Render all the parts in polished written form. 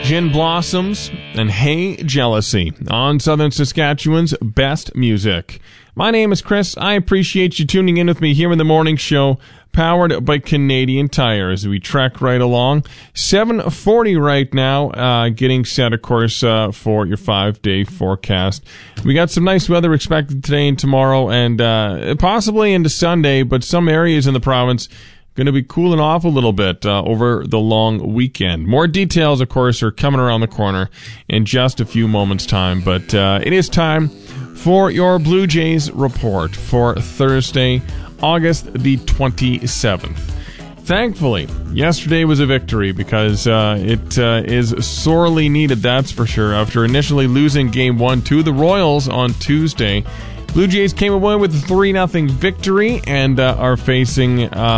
Gin Blossoms, and Hey Jealousy on Southern Saskatchewan's best music. My name is Chris. I appreciate you tuning in with me here in the morning show, powered by Canadian Tire, as we trek right along. 7:40 right now, getting set, of course, for your 5-day forecast. We got some nice weather expected today and tomorrow, and possibly into Sunday, but some areas in the province going to be cooling off a little bit over the long weekend. More details, of course, are coming around the corner in just a few moments' time, but it is time for your Blue Jays report for Thursday, August the 27th. Thankfully, yesterday was a victory because it is sorely needed, that's for sure. After initially losing Game 1 to the Royals on Tuesday, Blue Jays came away with a 3-0 victory and are facing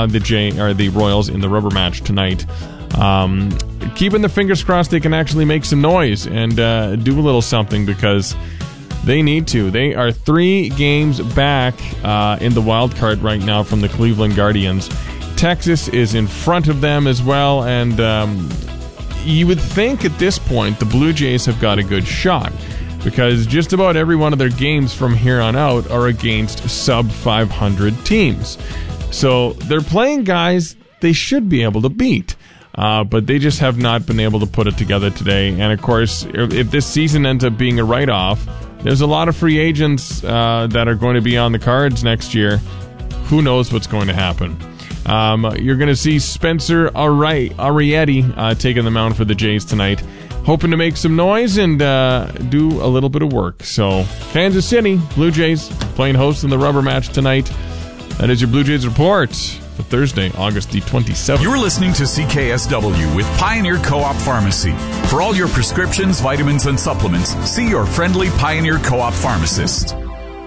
the Royals in the rubber match tonight. Keeping their fingers crossed they can actually make some noise and do a little something because they need to. They are 3 games back in the wild card right now from the Cleveland Guardians. Texas is in front of them as well, and you would think at this point the Blue Jays have got a good shot because just about every one of their games from here on out are against sub-500 teams. So they're playing guys they should be able to beat. But they just have not been able to put it together today. And, of course, if this season ends up being a write-off, there's a lot of free agents that are going to be on the cards next year. Who knows what's going to happen? You're going to see Spencer Arrieta taking the mound for the Jays tonight, hoping to make some noise and do a little bit of work. So, Kansas City, Blue Jays playing host in the rubber match tonight. That is your Blue Jays report for Thursday, August the 27th. You're listening to CKSW with Pioneer Co-op Pharmacy. For all your prescriptions, vitamins, and supplements, see your friendly Pioneer Co-op pharmacist.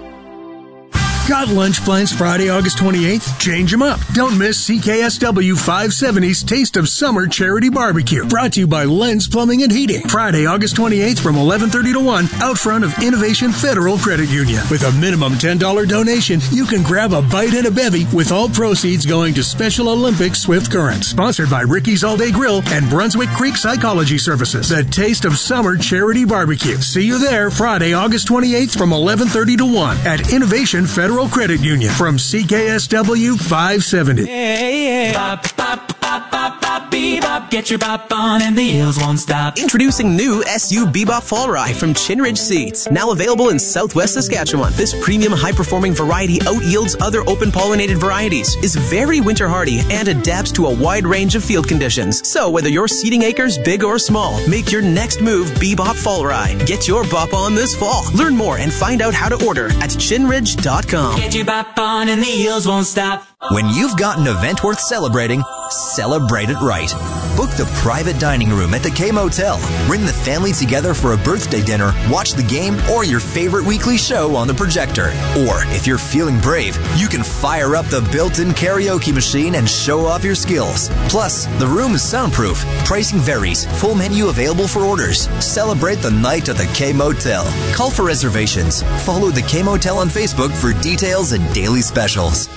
Got lunch plans Friday, August 28th? Change them up. Don't miss CKSW 570's Taste of Summer Charity Barbecue. Brought to you by Lens Plumbing and Heating. Friday, August 28th from 11:30 to 1 out front of Innovation Federal Credit Union. With a minimum $10 donation, you can grab a bite and a bevy with all proceeds going to Special Olympics Swift Current. Sponsored by Ricky's All Day Grill and Brunswick Creek Psychology Services. The Taste of Summer Charity Barbecue. See you there Friday, August 28th from 11:30 to 1 at Innovation Federal Credit Union from CKSW 570. Hey, bop, bop, bop, bop, bop, bebop. Get your bop on and the heels won't stop. Introducing new SU Bebop Fall Rye from Chinridge Seeds. Now available in Southwest Saskatchewan. This premium high-performing variety out-yields other open-pollinated varieties, is very winter-hardy, and adapts to a wide range of field conditions. So whether you're seeding acres big or small, make your next move Bebop Fall Rye. Get your bop on this fall. Learn more and find out how to order at chinridge.com. Get your bop on and the heels won't stop. When you've got an event worth celebrating, celebrate it right. Book the private dining room at the K Motel. Bring the family together for a birthday dinner, watch the game, or your favorite weekly show on the projector. Or, if you're feeling brave, you can fire up the built-in karaoke machine and show off your skills. Plus, the room is soundproof. Pricing varies. Full menu available for orders. Celebrate the night at the K Motel. Call for reservations. Follow the K Motel on Facebook for details and daily specials.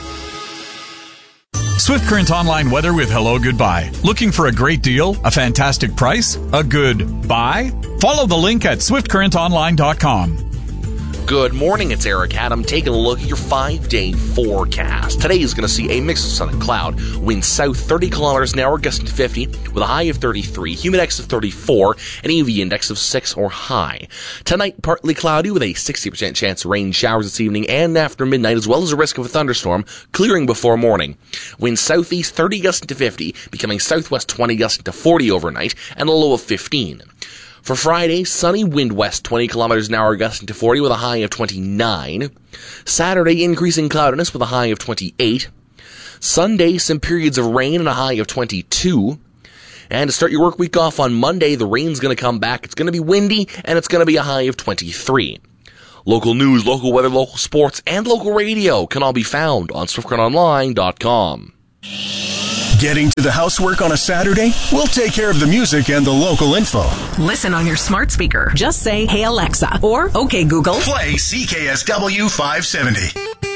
Swift Current Online weather with Hello Goodbye. Looking for a great deal? A fantastic price? A good buy? Follow the link at swiftcurrentonline.com. Good morning, it's Eric Adam taking a look at your 5-day forecast. Today is going to see a mix of sun and cloud. Winds south 30 kilometers an hour, gusting to 50, with a high of 33, humidex of 34, and UV index of 6 or high. Tonight, partly cloudy with a 60% chance of rain showers this evening and after midnight, as well as a risk of a thunderstorm, clearing before morning. Winds southeast 30 gusting to 50, becoming southwest 20 gusting to 40 overnight, and a low of 15. For Friday, sunny, wind west 20 kilometers an hour, gusting to 40 with a high of 29. Saturday, increasing cloudiness with a high of 28. Sunday, some periods of rain and a high of 22. And to start your work week off on Monday, the rain's going to come back. It's going to be windy, and it's going to be a high of 23. Local news, local weather, local sports, and local radio can all be found on SwiftCurrentOnline.com. Getting to the housework on a Saturday? We'll take care of the music and the local info. Listen on your smart speaker. Just say, "Hey Alexa," or "Okay Google." Play CKSW 570.